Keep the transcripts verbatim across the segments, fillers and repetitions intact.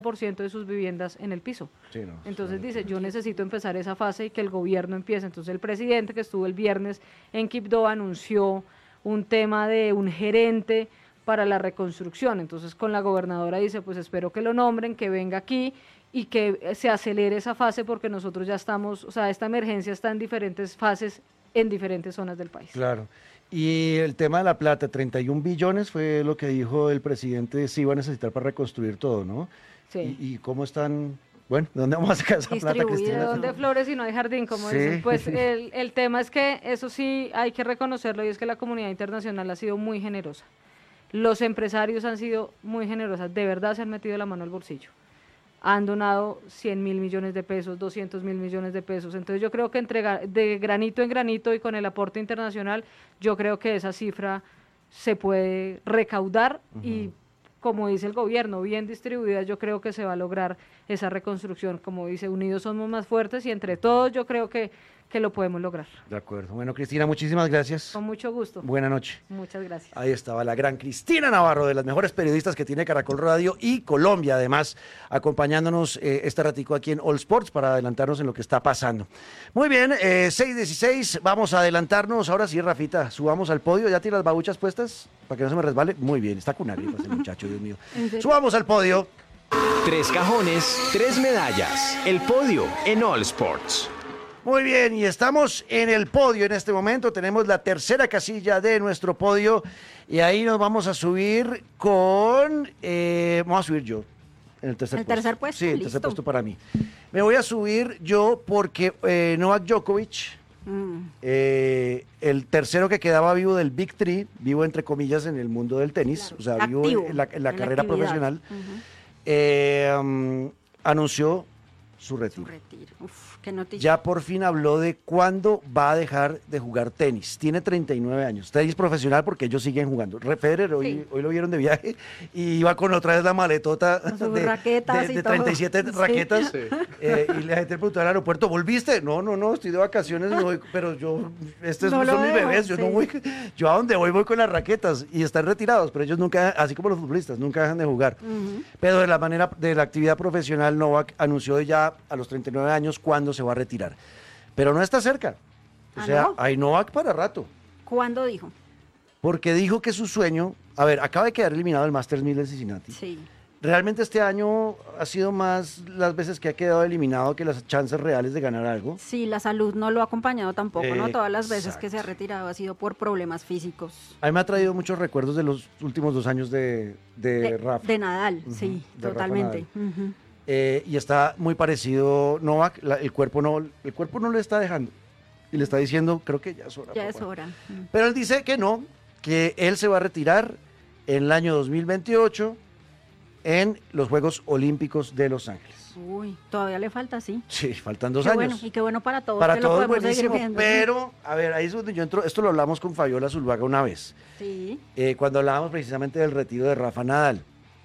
por ciento de sus viviendas en el piso. Sí, no, Entonces sí, dice, yo necesito empezar esa fase y que el gobierno empiece. Entonces el presidente que estuvo el viernes en Quibdó anunció un tema de un gerente para la reconstrucción. Entonces con la gobernadora dice, pues espero que lo nombren, que venga aquí y que se acelere esa fase porque nosotros ya estamos, o sea, esta emergencia está en diferentes fases en diferentes zonas del país. Claro. Y el tema de la plata, treinta y un billones fue lo que dijo el presidente, sí iba a necesitar para reconstruir todo, ¿no? Sí. ¿Y, y cómo están? Bueno, ¿de dónde vamos a sacar esa plata, ¿De Cristina? dónde flores y no hay jardín, como Sí. dicen? Pues el, el tema es que eso sí hay que reconocerlo y es que la comunidad internacional ha sido muy generosa. Los empresarios han sido muy generosas, de verdad se han metido la mano al bolsillo. Han donado cien mil millones de pesos, doscientos mil millones de pesos. Entonces yo creo que entre, de granito en granito y con el aporte internacional, yo creo que esa cifra se puede recaudar uh-huh. y como dice el gobierno, bien distribuida, yo creo que se va a lograr esa reconstrucción. Como dice, unidos somos más fuertes y entre todos yo creo que, que lo podemos lograr. De acuerdo. Bueno, Cristina, muchísimas gracias. Con mucho gusto. Buena noche. Muchas gracias. Ahí estaba la gran Cristina Navarro, de las mejores periodistas que tiene Caracol Radio y Colombia, además, acompañándonos eh, este ratico aquí en All Sports para adelantarnos en lo que está pasando. Muy bien, eh, seis dieciséis, vamos a adelantarnos. Ahora sí, Rafita, subamos al podio. ¿Ya tiene las babuchas puestas? Para que no se me resbale. Muy bien, está con una gripa ese muchacho, Dios mío. Subamos al podio. Tres cajones, tres medallas. El podio en All Sports. Muy bien, y estamos en el podio en este momento, tenemos la tercera casilla de nuestro podio y ahí nos vamos a subir con, eh, vamos a subir yo en el tercer ¿El puesto. tercer puesto? Sí, el Listo. tercer puesto para mí. Me voy a subir yo porque eh, Novak Djokovic, mm. eh, el tercero que quedaba vivo del Big Three, vivo entre comillas en el mundo del tenis, claro. o sea, Activo, vivo en la, en la en carrera la profesional, uh-huh. eh, um, anunció su retiro. Su retiro. Uf, qué noticia. Ya por fin habló de cuándo va a dejar de jugar tenis. Tiene treinta y nueve años. Tenis profesional porque ellos siguen jugando. Federer hoy, sí. hoy lo vieron de viaje y iba con otra vez la maletota de, raquetas de, y de treinta y siete todo. raquetas. Sí. Eh, y la gente le preguntó al aeropuerto, ¿volviste? No, no, no, estoy de vacaciones, no voy, pero yo, estos no son mis dejo, bebés, yo sí. no voy, yo a donde voy voy con las raquetas y están retirados, pero ellos nunca, así como los futbolistas, nunca dejan de jugar. Uh-huh. Pero de la manera, de la actividad profesional, Novak anunció ya a los treinta y nueve años cuándo se va a retirar. Pero no está cerca. O ¿Ah, sea, no? hay Novak para rato. ¿Cuándo dijo? Porque dijo que su sueño, a ver, acaba de quedar eliminado el Masters mil de Cincinnati. Sí. Realmente este año ha sido más las veces que ha quedado eliminado que las chances reales de ganar algo. Sí, la salud no lo ha acompañado tampoco, eh, ¿no? Todas las veces exacto. que se ha retirado ha sido por problemas físicos. A mí me ha traído muchos recuerdos de los últimos dos años de, de, de Rafa. De Nadal, uh-huh, sí, de totalmente. Uh-huh. Eh, y está muy parecido Novak, la, el cuerpo no el cuerpo no le está dejando y le está diciendo, creo que ya es hora. Ya papá. es hora. Uh-huh. Pero él dice que no, que él se va a retirar en el año dos mil veintiocho en los Juegos Olímpicos de Los Ángeles. Uy, todavía le falta, sí. Sí, faltan dos qué años. Bueno, y qué bueno para todos. Para que todos lo podemos buenísimo, seguir viendo, pero, a ver, ahí es donde yo entro, esto lo hablamos con Fabiola Zuluaga una vez. Sí. Eh, cuando hablábamos precisamente del retiro de Rafa Nadal.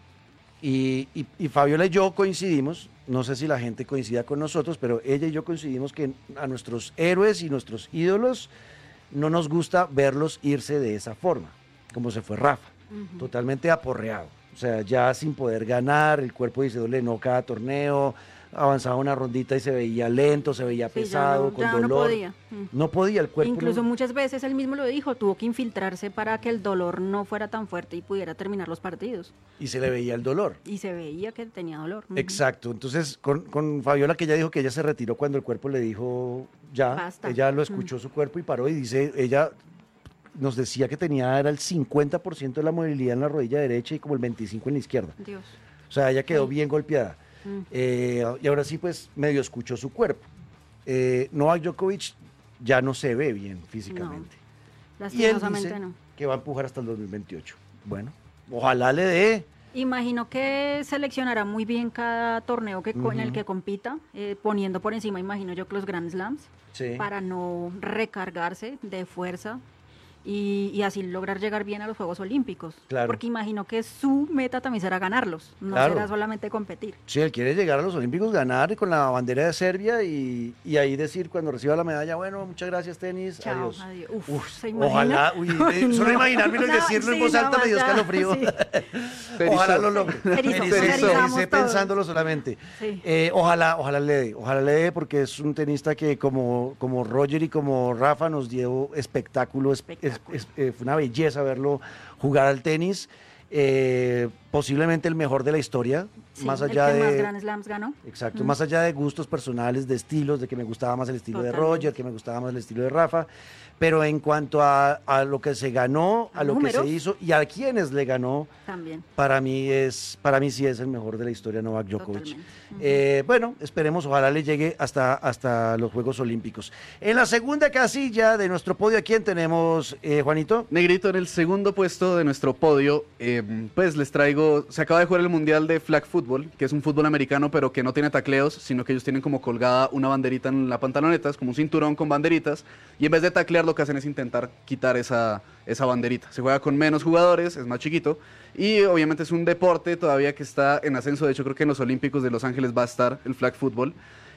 Y, y, y Fabiola y yo coincidimos, no sé si la gente coincida con nosotros, pero ella y yo coincidimos que a nuestros héroes y nuestros ídolos no nos gusta verlos irse de esa forma, como se fue Rafa, uh-huh. totalmente aporreado, o sea, ya sin poder ganar, el cuerpo dice no cada torneo, avanzaba una rondita y se veía lento, se veía sí, pesado, ya no, con ya dolor. No podía. No podía el cuerpo. Incluso no... muchas veces él mismo lo dijo, tuvo que infiltrarse para que el dolor no fuera tan fuerte y pudiera terminar los partidos. Y se le veía el dolor. Y se veía que tenía dolor. Exacto, entonces con, con Fabiola, que ella dijo que ella se retiró cuando el cuerpo le dijo ya, Basta. Ella lo escuchó uh-huh. su cuerpo y paró y dice, ella nos decía que tenía, era el cincuenta por ciento de la movilidad en la rodilla derecha y como el veinticinco por ciento en la izquierda. Dios. O sea, ella quedó sí. bien golpeada. Mm. Eh, y ahora sí, pues, medio escuchó su cuerpo. Eh, Novak Djokovic ya no se ve bien físicamente. No, y él dice no. que va a empujar hasta el dos mil veintiocho. Bueno, ojalá le dé. Imagino que seleccionará muy bien cada torneo que, uh-huh. en el que compita, eh, poniendo por encima, imagino yo, que los Grand Slams, sí. para no recargarse de fuerza y, y así lograr llegar bien a los Juegos Olímpicos. Claro. Porque imagino que su meta también será ganarlos, no Claro. será solamente competir. Sí, él quiere llegar a los Olímpicos, ganar con la bandera de Serbia y, y ahí decir cuando reciba la medalla, bueno, muchas gracias, tenis, Chao, adiós. adiós. Uf, Uf, ¿se imagina? ojalá, uy, eh, solo imaginármelo y No, decirlo en sí, voz no, alta me dio ya, escalofrío. sí. Ojalá lo logre. Se erizó, Me se erizó, erizamos hice todos. pensándolo solamente. Sí. Eh, ojalá, ojalá le dé, ojalá le dé porque es un tenista que como, como Roger y como Rafa nos dio espectáculo, es- es- es- eh, fue una belleza verlo jugar al tenis, eh, posiblemente el mejor de la historia, Sí, más el allá que de... más Grand Slams ganó. Exacto, Mm. más allá de gustos personales, de estilos, de que me gustaba más el estilo de Totalmente. Roger, que me gustaba más el estilo de Rafa, pero en cuanto a, a lo que se ganó, a, A lo números. que se hizo y a quienes le ganó, También. para mí es, para mí sí es el mejor de la historia Novak Djokovic. Totalmente. Ujú. Eh, bueno, esperemos, ojalá le llegue hasta, hasta los Juegos Olímpicos. En la segunda casilla de nuestro podio, ¿a quién tenemos, eh, Juanito? Negrito, en el segundo puesto de nuestro podio, eh, pues les traigo, se acaba de jugar el Mundial de Flag Football, que es un fútbol americano, pero que no tiene tacleos, sino que ellos tienen como colgada una banderita en la pantaloneta, es como un cinturón con banderitas, y en vez de taclear lo que hacen es intentar quitar esa, esa banderita. Se juega con menos jugadores, es más chiquito, y obviamente es un deporte todavía que está en ascenso, de hecho creo que en los Olímpicos de Los Ángeles va a estar el Flag Football.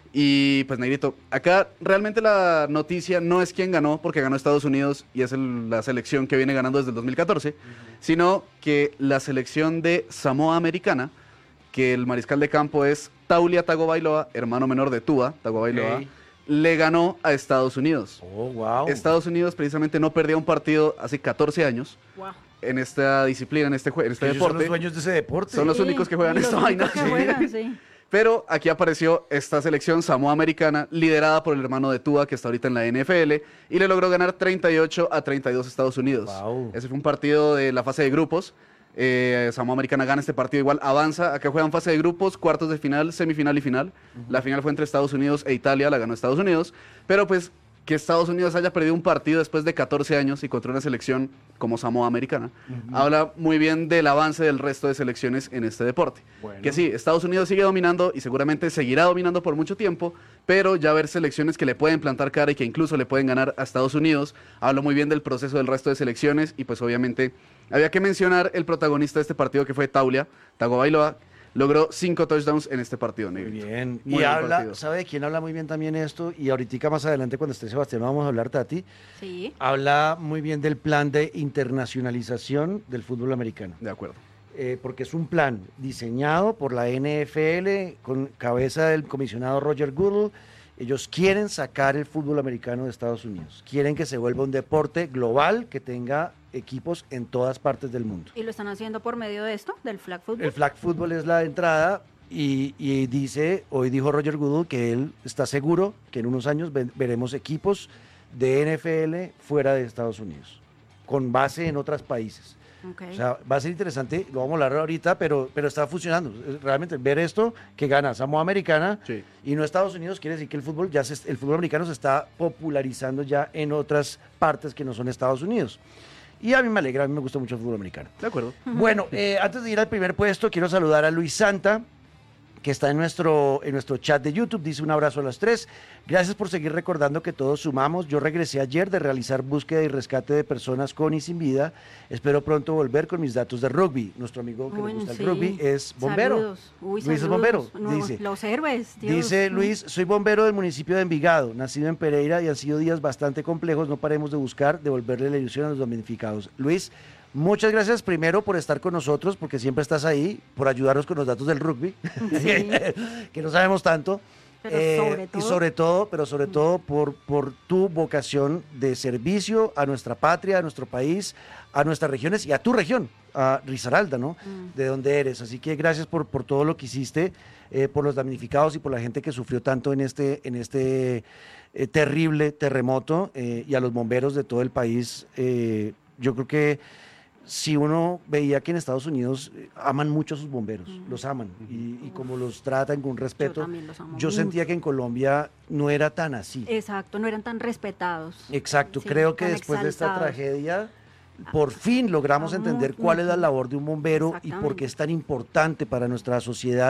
Y pues Negrito, acá realmente la noticia no es quién ganó, porque ganó Estados Unidos y es el- la selección que viene ganando desde el dos mil catorce, sino que la selección de Samoa Americana, que el mariscal de campo es Taulia Tagovailoa, hermano menor de Tua Tagovailoa, Ok. le ganó a Estados Unidos. Oh, wow. Estados Unidos precisamente no perdía un partido hace catorce años Wow. en esta disciplina, en este, jue- en este Ellos son deporte. los dueños de ese deporte. Son los Sí, únicos que juegan y esta los vaina. únicos que Sí. juegan, sí. Pero aquí apareció esta selección Samoa Americana, liderada por el hermano de Tua, que está ahorita en la N F L, y le logró ganar treinta y ocho a treinta y dos a Estados Unidos. Wow. Ese fue un partido de la fase de grupos. Eh, Samoa Americana gana este partido, igual avanza. Acá juegan fase de grupos, cuartos de final, semifinal y final. La final fue entre Estados Unidos e Italia, la ganó Estados Unidos. Pero pues que Estados Unidos haya perdido un partido después de catorce años y contra una selección como Samoa Americana, habla muy bien del avance del resto de selecciones en este deporte. Bueno. Que sí, Estados Unidos sigue dominando y seguramente seguirá dominando por mucho tiempo, pero ya ver selecciones que le pueden plantar cara y que incluso le pueden ganar a Estados Unidos, habla muy bien del proceso del resto de selecciones y pues obviamente había que mencionar el protagonista de este partido que fue Taulia Tagovailoa. Logró cinco touchdowns en este partido, Muy negro. bien. Muy y buen habla, partido. ¿sabe de quién habla muy bien también esto? Y ahorita más adelante cuando esté Sebastián vamos a hablar, Tati. Sí. Habla muy bien del plan de internacionalización del fútbol americano. De acuerdo. Eh, porque es un plan diseñado por la N F L con cabeza del comisionado Roger Goodell. Ellos quieren sacar el fútbol americano de Estados Unidos. Quieren que se vuelva un deporte global que tenga equipos en todas partes del mundo. ¿Y lo están haciendo por medio de esto, del flag football? El flag football es la entrada y, y dice, hoy dijo Roger Goodell que él está seguro que en unos años ve- veremos equipos de N F L fuera de Estados Unidos, con base en otros países. Ok. O sea, va a ser interesante, lo vamos a hablar ahorita, pero, pero está funcionando. Realmente ver esto que gana Samoa Americana Sí. y no Estados Unidos quiere decir que el fútbol ya se- el fútbol americano se está popularizando ya en otras partes que no son Estados Unidos. Y a mí me alegra, a mí me gusta mucho el fútbol americano. De acuerdo. Bueno, eh, antes de ir al primer puesto, quiero saludar a Luis Santa, que está en nuestro, en nuestro chat de YouTube. Dice un abrazo a los tres. Gracias por seguir recordando que todos sumamos. Yo regresé ayer de realizar búsqueda y rescate de personas con y sin vida. Espero pronto volver con mis datos de rugby. Nuestro amigo que le Bueno, gusta el sí. rugby es bombero. Saludos. Uy, Luis es saludos. bombero, No, dice. Los héroes. Dios. Dice Mm. Luis, soy bombero del municipio de Envigado, nacido en Pereira y han sido días bastante complejos, no paremos de buscar devolverle la ilusión a los damnificados. Luis, muchas gracias primero por estar con nosotros, porque siempre estás ahí, por ayudarnos con los datos del rugby, Sí. que no sabemos tanto. Pero Eh, sobre Y todo- sobre todo, pero sobre todo por, por tu vocación de servicio a nuestra patria, a nuestro país, a nuestras regiones y a tu región, a Risaralda, ¿no? Mm. De donde eres. Así que gracias por, por todo lo que hiciste, eh, por los damnificados y por la gente que sufrió tanto en este, en este eh, terrible terremoto eh, y a los bomberos de todo el país. Eh, yo creo que si uno veía que en Estados Unidos eh, aman mucho a sus bomberos, Mm. los aman y, y como los tratan con respeto, también los amo yo mucho. sentía que en Colombia no era tan así. Exacto, no eran tan respetados. Exacto, Sí, creo que tan después de esta exaltados. tragedia, por fin logramos Ah, entender ujú. cuál es la labor de un bombero y por Exactamente. qué es tan importante para nuestra sociedad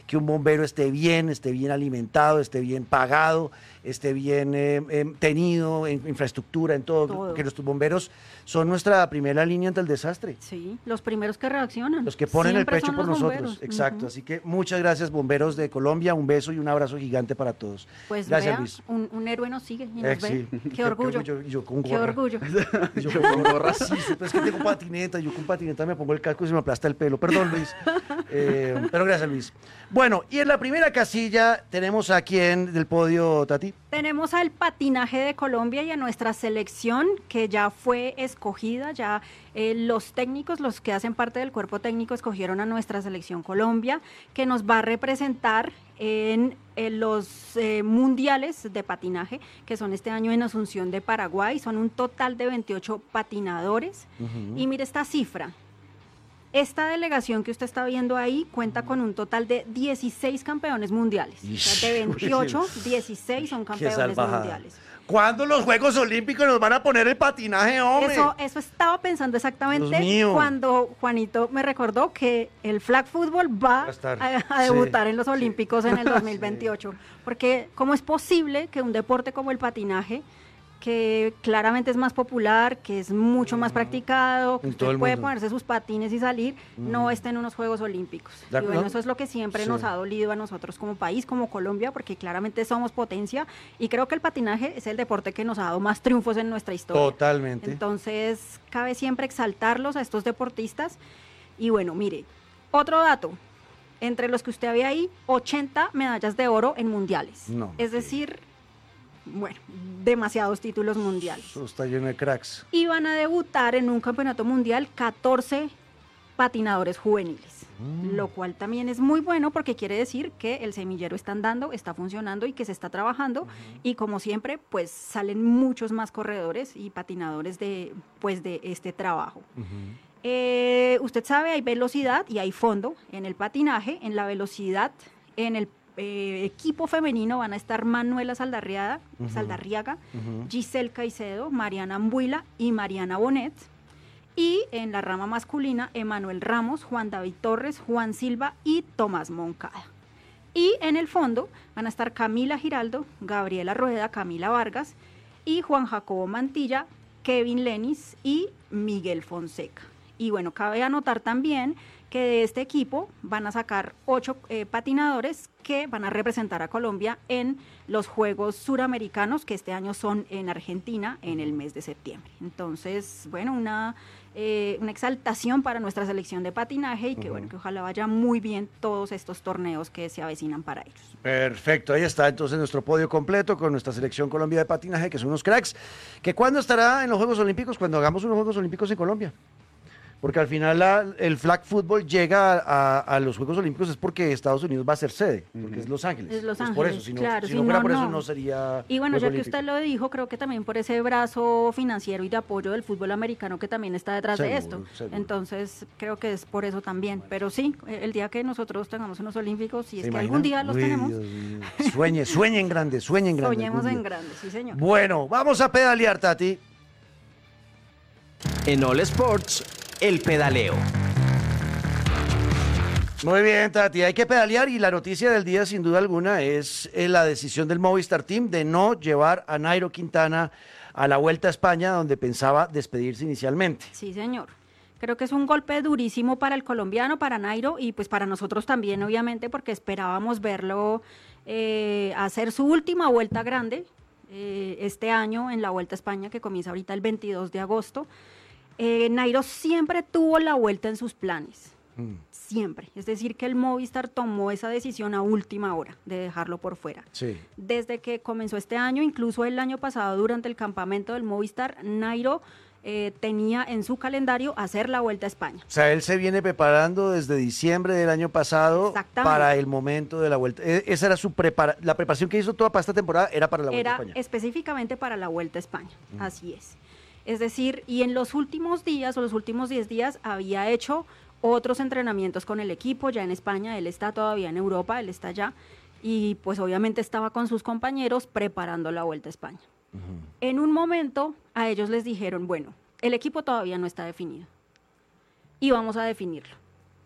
que un bombero esté bien, esté bien alimentado, esté bien pagado, esté bien eh, eh, tenido en infraestructura, en todo, Todo. que nuestros bomberos son nuestra primera línea ante el desastre. Sí, los primeros que reaccionan. Los que ponen Siempre el pecho son por los nosotros. bomberos. Exacto. Ujú. Así que muchas gracias, bomberos de Colombia. Un beso y un abrazo gigante para todos. Pues gracias, vea, Luis. un, un héroe nos sigue y nos Eh, ve. sí. Qué orgullo. Yo, yo con Qué gorra. orgullo. Y yo con gorra. Sí, sí, pero es que tengo patineta. Yo con patineta me pongo el casco y se me aplasta el pelo. Perdón, Luis. Eh, pero gracias, Luis. Bueno, y en la primera casilla tenemos a quién del podio, Tati. Tenemos al patinaje de Colombia y a nuestra selección que ya fue escogida, ya eh, los técnicos, los que hacen parte del cuerpo técnico, escogieron a nuestra selección Colombia, que nos va a representar en, en los eh, mundiales de patinaje, que son este año en Asunción de Paraguay. Son un total de veintiocho patinadores. Uh-huh. Y mire esta cifra. Esta delegación que usted está viendo ahí cuenta con un total de dieciséis campeones mundiales. O sea, de veintiocho, dieciséis son campeones mundiales. ¿Cuándo los Juegos Olímpicos nos van a poner el patinaje, hombre? Eso, eso estaba pensando exactamente cuando Juanito me recordó que el flag football va a, a, a debutar sí, en los Olímpicos sí, en el dos mil veintiocho. Sí. Porque ¿cómo es posible que un deporte como el patinaje, que claramente es más popular, que es mucho más practicado, que usted puede ponerse sus patines y salir, mm. no esté en unos Juegos Olímpicos? Y bueno, eso es lo que siempre sí. nos ha dolido a nosotros como país, como Colombia, porque claramente somos potencia y creo que el patinaje es el deporte que nos ha dado más triunfos en nuestra historia. Totalmente. Entonces, cabe siempre exaltarlos a estos deportistas. Y bueno, mire, otro dato, entre los que usted había ahí, ochenta medallas de oro en mundiales. No, es decir... bueno, demasiados títulos mundiales. Eso está lleno de cracks. Y van a debutar en un campeonato mundial catorce patinadores juveniles, mm. lo cual también es muy bueno porque quiere decir que el semillero está andando, está funcionando y que se está trabajando, uh-huh. y como siempre, pues salen muchos más corredores y patinadores de, pues, de este trabajo. Uh-huh. Eh, usted sabe, hay velocidad y hay fondo en el patinaje. En la velocidad, en el Eh, equipo femenino van a estar Manuela Saldarriaga, uh-huh. Saldarriaga uh-huh. Giselle Caicedo, Mariana Ambuila y Mariana Bonet. Y en la rama masculina, Emanuel Ramos, Juan David Torres, Juan Silva y Tomás Moncada. Y en el fondo van a estar Camila Giraldo, Gabriela Rueda, Camila Vargas y Juan Jacobo Mantilla, Kevin Lenis y Miguel Fonseca. Y bueno, cabe anotar también que de este equipo van a sacar ocho eh, patinadores que van a representar a Colombia en los Juegos Suramericanos, que este año son en Argentina en el mes de septiembre. Entonces, bueno, una, eh, una exaltación para nuestra selección de patinaje y que, uh-huh. bueno, que ojalá vaya muy bien todos estos torneos que se avecinan para ellos. Perfecto, ahí está entonces nuestro podio completo con nuestra selección Colombia de patinaje, que son unos cracks. ¿Que cuándo estará en los Juegos Olímpicos? Cuando hagamos unos Juegos Olímpicos en Colombia. Porque al final la, el flag football llega a, a los Juegos Olímpicos es porque Estados Unidos va a ser sede, porque uh-huh. es Los Ángeles. Es Los es Ángeles, por eso, si no, claro. si Si no fuera no, por no. eso no sería. Y bueno, ya que olímpico. usted lo dijo, creo que también por ese brazo financiero y de apoyo del fútbol americano que también está detrás seguro, de esto. Seguro. Entonces, creo que es por eso también. Bueno. Pero sí, el día que nosotros tengamos unos Olímpicos, si es que imagina? algún día los Uy, tenemos. Sueñe, sueñen grande, sueñen grande. Soñemos en grande, sí señor. Bueno, vamos a pedalear, Tati. En All Sports, el pedaleo. Muy bien, Tati, hay que pedalear y la noticia del día sin duda alguna es eh, la decisión del Movistar Team de no llevar a Nairo Quintana a la Vuelta a España donde pensaba despedirse inicialmente. Sí, señor. Creo que es un golpe durísimo para el colombiano, para Nairo y pues para nosotros también, obviamente, porque esperábamos verlo eh, hacer su última vuelta grande eh, este año en la Vuelta a España que comienza ahorita el veintidós de agosto. Eh, Nairo siempre tuvo la Vuelta en sus planes. Mm. Siempre, es decir que el Movistar tomó esa decisión a última hora de dejarlo por fuera. Sí. Desde que comenzó este año, incluso el año pasado durante el campamento del Movistar, Nairo eh, tenía en su calendario hacer la Vuelta a España. O sea, él se viene preparando desde diciembre del año pasado para el momento de la Vuelta. Esa era su prepara la preparación que hizo toda para esta temporada era para la Vuelta era a España. Era específicamente para la Vuelta a España, mm. así es. Es decir, y en los últimos días o los últimos diez días había hecho otros entrenamientos con el equipo ya en España, él está todavía en Europa, él está allá, y pues obviamente estaba con sus compañeros preparando la Vuelta a España. Uh-huh. En un momento a ellos les dijeron, bueno, el equipo todavía no está definido y vamos a definirlo.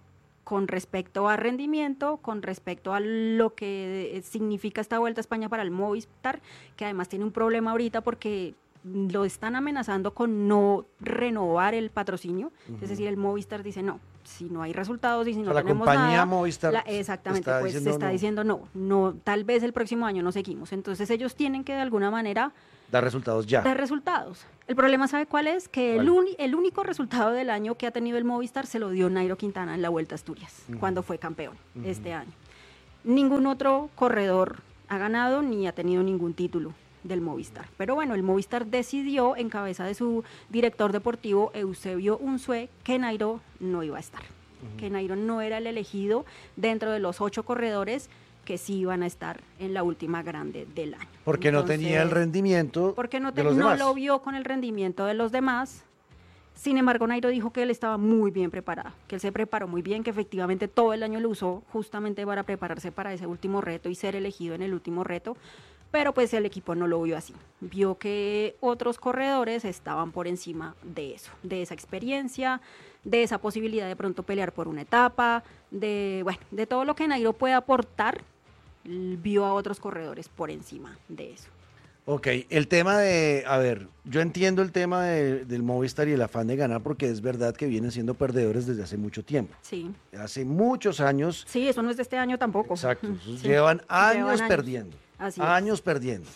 con respecto a rendimiento, con respecto a lo que significa esta Vuelta a España para el Movistar, que además tiene un problema ahorita porque lo están amenazando con no renovar el patrocinio, uh-huh. Es decir, el Movistar dice no, si no hay resultados y si no la tenemos compañía nada, Movistar la, exactamente, está pues diciendo se está no. diciendo no, no, tal vez el próximo año no seguimos, entonces ellos tienen que de alguna manera dar resultados ya. Dar resultados. El problema, ¿sabe cuál es? Que ¿Cuál? el, uni, el único resultado del año que ha tenido el Movistar se lo dio Nairo Quintana en la Vuelta a Asturias, uh-huh. cuando fue campeón uh-huh. este año. Ningún otro corredor ha ganado ni ha tenido ningún título del Movistar. Pero bueno, el Movistar decidió, en cabeza de su director deportivo, Eusebio Unzué, que Nairo no iba a estar. Uh-huh. Que Nairo no era el elegido dentro de los ocho corredores que sí iban a estar en la última grande del año. Porque Entonces, no tenía el rendimiento porque no, te, de los no demás. lo vio con el rendimiento de los demás. Sin embargo, Nairo dijo que él estaba muy bien preparado, que él se preparó muy bien, que efectivamente todo el año lo usó justamente para prepararse para ese último reto y ser elegido en el último reto, pero pues el equipo no lo vio así. Vio que otros corredores estaban por encima de eso, de esa experiencia, de esa posibilidad de pronto pelear por una etapa, de, bueno, de todo lo que Nairo puede aportar, vio a otros corredores por encima de eso. Ok, el tema de, a ver, yo entiendo el tema de, del Movistar y el afán de ganar porque es verdad que vienen siendo perdedores desde hace mucho tiempo. Sí. Hace muchos años. Sí, eso no es de este año tampoco. Exacto, Sí. llevan, años llevan años perdiendo. Así años es. perdiendo.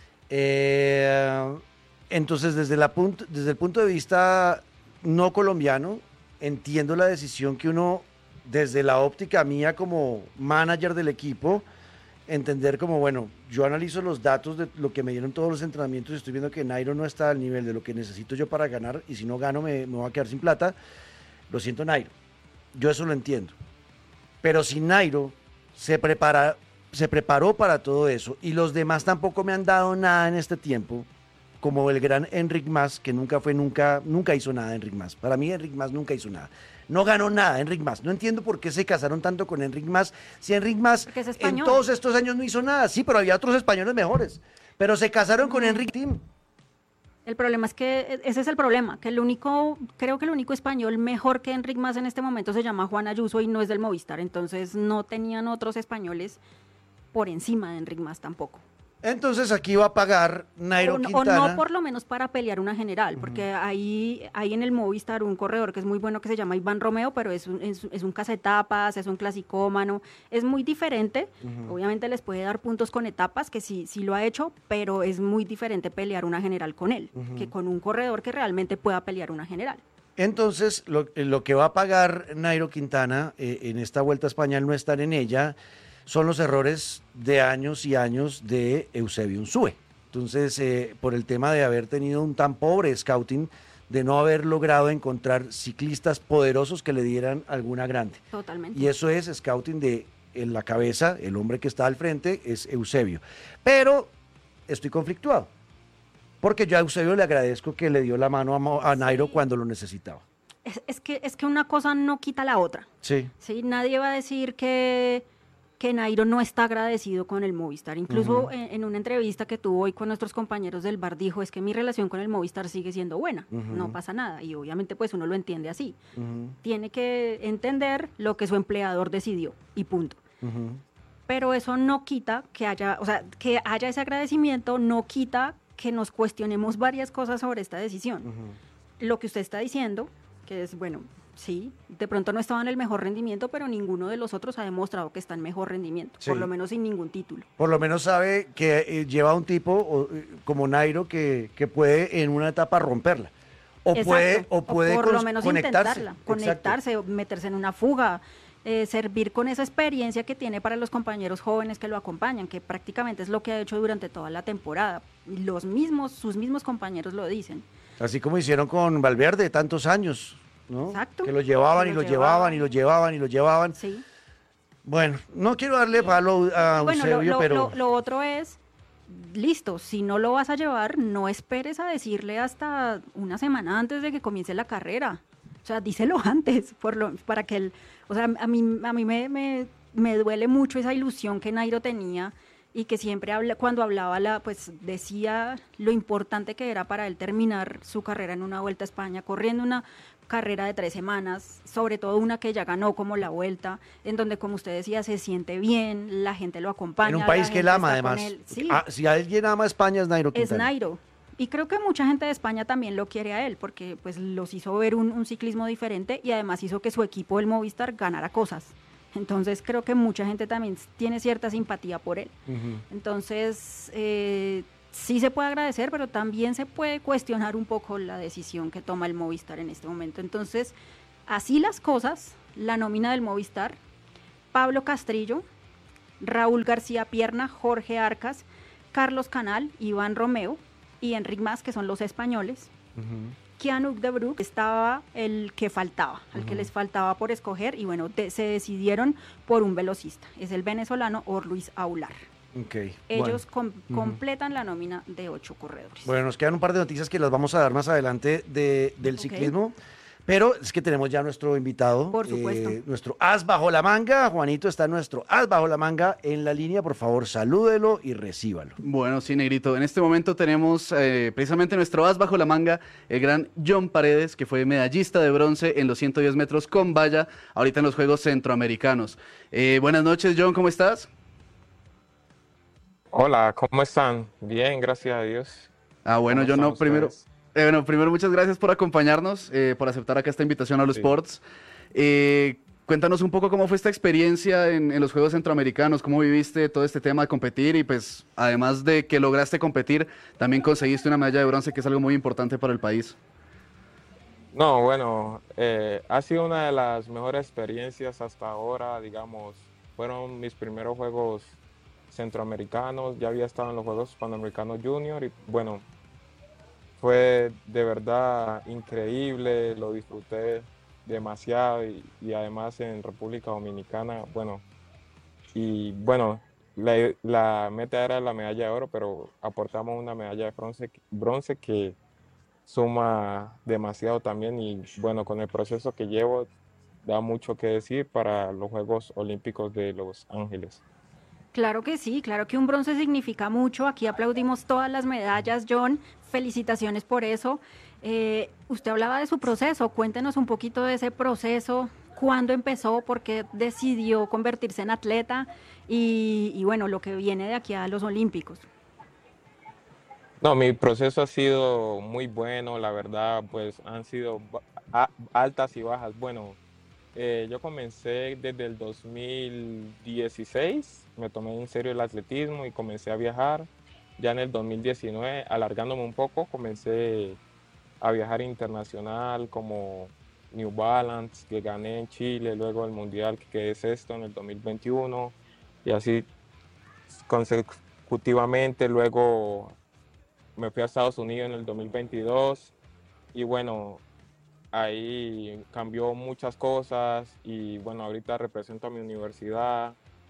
Eh, entonces, desde, la punto, desde el punto de vista no colombiano, entiendo la decisión que uno, desde la óptica mía como manager del equipo, entender como, bueno, yo analizo los datos de lo que me dieron todos los entrenamientos y estoy viendo que Nairo no está al nivel de lo que necesito yo para ganar y si no gano me, me voy a quedar sin plata. Lo siento, Nairo. Yo eso lo entiendo. Pero si Nairo se prepara, se preparó para todo eso y los demás tampoco me han dado nada en este tiempo, como el gran Enric Mas, que nunca fue, nunca, nunca hizo nada Enric Mas. Para mí Enric Mas nunca hizo nada. No ganó nada Enric Mas. No entiendo por qué se casaron tanto con Enric Mas. Si Enric Mas en todos estos años no hizo nada. Sí, pero había otros españoles mejores. Pero se casaron con Enric Tim. El problema es que ese es el problema, que el único, creo que el único español mejor que Enric Mas en este momento se llama Juan Ayuso y no es del Movistar. Entonces no tenían otros españoles por encima de Enric Mas tampoco. Entonces aquí va a pagar Nairo o, Quintana. O no por lo menos para pelear una general, porque uh-huh. hay, hay en el Movistar un corredor que es muy bueno que se llama Iván Romeo, pero es un, es, es un cazaetapas, es un clasicómano, es muy diferente. Uh-huh. Obviamente les puede dar puntos con etapas, que sí, sí lo ha hecho, pero es muy diferente pelear una general con él, uh-huh. que con un corredor que realmente pueda pelear una general. Entonces, lo, lo que va a pagar Nairo Quintana eh, en esta Vuelta a España, al no estar en ella, son los errores de años y años de Eusebio Unzué. Entonces, eh, por el tema de haber tenido un tan pobre scouting, de no haber logrado encontrar ciclistas poderosos que le dieran alguna grande. Totalmente. Y eso es scouting de en la cabeza, el hombre que está al frente es Eusebio. Pero estoy conflictuado, porque yo a Eusebio le agradezco que le dio la mano a, a Nairo sí. cuando lo necesitaba. Es, es, que, es que una cosa no quita la otra. Sí. Sí, nadie va a decir que... que Nairo no está agradecido con el Movistar. Incluso uh-huh. en, en una entrevista que tuvo hoy con nuestros compañeros del bar, dijo, es que mi relación con el Movistar sigue siendo buena, uh-huh. no pasa nada. Y obviamente pues uno lo entiende así. Uh-huh. Tiene que entender lo que su empleador decidió y punto. Uh-huh. Pero eso no quita que haya, o sea, que haya ese agradecimiento, no quita que nos cuestionemos varias cosas sobre esta decisión. Uh-huh. Lo que usted está diciendo, que es, bueno... Sí, de pronto no estaba en el mejor rendimiento, pero ninguno de los otros ha demostrado que está en mejor rendimiento, sí. por lo menos sin ningún título. Por lo menos sabe que eh, lleva un tipo o, como Nairo que, que puede en una etapa romperla. O Exacto. puede, o puede o por lo menos conectarse. intentarla, conectarse, Exacto. meterse en una fuga, eh, servir con esa experiencia que tiene para los compañeros jóvenes que lo acompañan, que prácticamente es lo que ha hecho durante toda la temporada. Los mismos, sus mismos compañeros lo dicen. Así como hicieron con Valverde tantos años. ¿No? Exacto. Que lo llevaban y lo llevaban y lo llevaban y lo llevaban. Sí. Bueno, no quiero darle palo a bueno, Eusebio, lo, lo, pero... Lo, lo otro es, listo, si no lo vas a llevar, no esperes a decirle hasta una semana antes de que comience la carrera. O sea, díselo antes, por lo, para que él... O sea, a mí, a mí me, me, me duele mucho esa ilusión que Nairo tenía y que siempre habla, cuando hablaba, la, pues decía lo importante que era para él terminar su carrera en una Vuelta a España, corriendo una, carrera de tres semanas, sobre todo una que ya ganó como la Vuelta, en donde, como usted decía, se siente bien, la gente lo acompaña. En un la país que él gente ama, está con además. él. Sí, Ah, si alguien ama a España es Nairo es Quintana. Nairo. Y creo que mucha gente de España también lo quiere a él, porque pues los hizo ver un, un ciclismo diferente y además hizo que su equipo, el Movistar, ganara cosas. Entonces creo que mucha gente también tiene cierta simpatía por él. Ujú. Entonces, eh, sí se puede agradecer, pero también se puede cuestionar un poco la decisión que toma el Movistar en este momento. Entonces, así las cosas, la nómina del Movistar: Pablo Castrillo, Raúl García Pierna, Jorge Arcas, Carlos Canal, Iván Romeo y Enric Mas, que son los españoles. Ujú. Kianuk de Broek estaba el que faltaba, el uh-huh. que les faltaba por escoger, y bueno, de, se decidieron por un velocista, es el venezolano Orluis Aular. Okay, Ellos bueno. com uh-huh. completan la nómina de ocho corredores. Bueno, nos quedan un par de noticias que las vamos a dar más adelante de, del okay. ciclismo, pero es que tenemos ya nuestro invitado. Por supuesto. Eh, nuestro as bajo la manga. Juanito está nuestro as bajo la manga en la línea. Por favor, salúdelo y recíbalo. Bueno, sí, Negrito. En este momento tenemos eh, precisamente nuestro as bajo la manga, el gran John Paredes, que fue medallista de bronce en los ciento diez metros con valla, ahorita en los Juegos Centroamericanos. Eh, buenas noches, John, ¿cómo estás? Hola, ¿cómo están? Bien, gracias a Dios. Ah, bueno, John, no, primero... Eh, bueno, primero muchas gracias por acompañarnos, eh, por aceptar acá esta invitación a los sí. Sports. Eh, cuéntanos un poco cómo fue esta experiencia en, en los Juegos Centroamericanos, cómo viviste todo este tema de competir y pues además de que lograste competir, también conseguiste una medalla de bronce, que es algo muy importante para el país. No, bueno, eh, ha sido una de las mejores experiencias hasta ahora, digamos, fueron mis primeros Juegos Centroamericanos, ya había estado en los Juegos Panamericanos Junior y bueno, fue de verdad increíble, lo disfruté demasiado y, y además en República Dominicana, bueno, y bueno, la, la meta era la medalla de oro, pero aportamos una medalla de bronce, bronce que suma demasiado también y bueno, con el proceso que llevo da mucho que decir para los Juegos Olímpicos de Los Ángeles. Claro que sí, claro que un bronce significa mucho. Aquí aplaudimos todas las medallas, John. Felicitaciones por eso. Eh, usted hablaba de su proceso. Cuéntenos un poquito de ese proceso. ¿Cuándo empezó? ¿Por qué decidió convertirse en atleta? Y, y bueno, lo que viene de aquí a los Olímpicos. No, mi proceso ha sido muy bueno, la verdad, pues han sido altas y bajas. Bueno, Eh, yo comencé desde el dos mil dieciséis, me tomé en serio el atletismo y comencé a viajar. Ya en el dos mil diecinueve, alargándome un poco, comencé a viajar internacional como New Balance, que gané en Chile, luego el Mundial que quedé sexto en el dos mil veintiuno y así consecutivamente. Luego me fui a Estados Unidos en el dos mil veintidós y bueno, ahí cambió muchas cosas y bueno, ahorita represento a mi universidad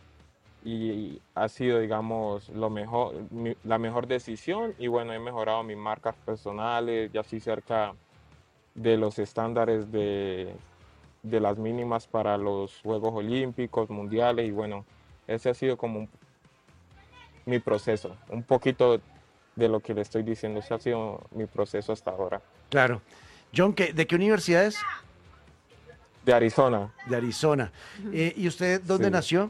y ha sido, digamos, lo mejor, mi, la mejor decisión y bueno, he mejorado mis marcas personales, ya estoy cerca de los estándares de, de las mínimas para los Juegos Olímpicos, Mundiales y bueno, ese ha sido como un, mi proceso, un poquito de lo que le estoy diciendo, ese ha sido mi proceso hasta ahora. Claro. John, ¿de qué universidad es? De Arizona. De Arizona. Eh, ¿Y usted dónde sí. nació?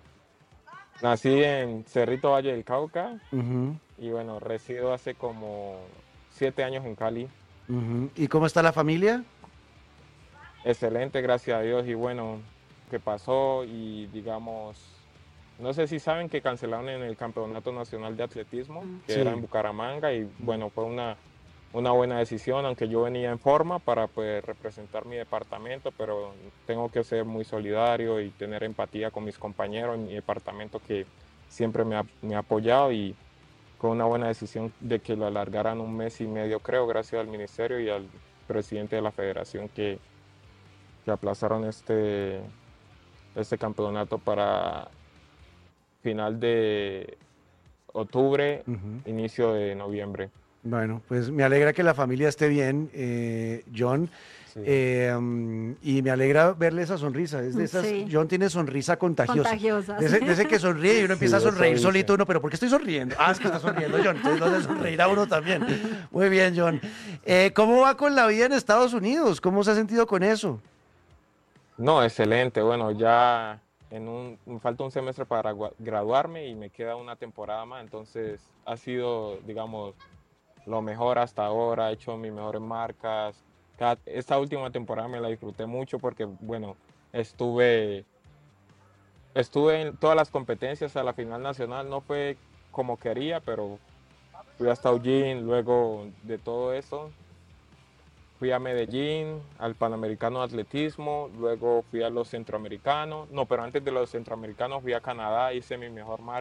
Nací en Cerrito Valle del Cauca uh-huh. y bueno, resido hace como siete años en Cali. Uh-huh. ¿Y cómo está la familia? Excelente, gracias a Dios. Y bueno, ¿qué pasó? Y digamos, no sé si saben que cancelaron en el Campeonato Nacional de Atletismo, que sí. era en Bucaramanga y bueno, fue una... una buena decisión, aunque yo venía en forma para pues, representar mi departamento, pero tengo que ser muy solidario y tener empatía con mis compañeros en mi departamento que siempre me ha, me ha apoyado y fue una buena decisión de que lo alargaran un mes y medio, creo, gracias al ministerio y al presidente de la federación que, que aplazaron este, este campeonato para final de octubre, uh-huh. inicio de noviembre. Bueno, pues me alegra que la familia esté bien, eh, John. Sí. Eh, um, y me alegra verle esa sonrisa. Es de esas, Sí. John tiene sonrisa contagiosa. Contagiosa, De ese, sí. de ese que sonríe y uno empieza Sí, a sonreír eso solito dice. uno, pero ¿por qué estoy sonriendo? Ah, es que está sonriendo John, entonces no le sonreirá uno también. Muy bien, John. Eh, ¿cómo va con la vida en Estados Unidos? ¿Cómo se ha sentido con eso? No, excelente. Bueno, ya en un, me falta un semestre para gua- graduarme y me queda una temporada más. Entonces ha sido, digamos, lo mejor hasta ahora. He hecho mis mejores marcas. Cada- esta última temporada me la disfruté mucho porque, bueno, estuve, estuve en todas las competencias a la final nacional. No fue como quería, pero fui hasta Eugene. Luego de todo eso, fui a Medellín, al Panamericano de Atletismo, luego fui a los centroamericanos, no, pero antes de los centroamericanos fui a Canadá, hice mi mejor marca.